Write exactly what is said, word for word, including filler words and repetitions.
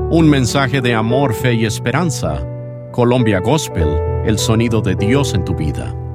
Un mensaje de amor, fe y esperanza. Colombia Gospel, el sonido de Dios en tu vida.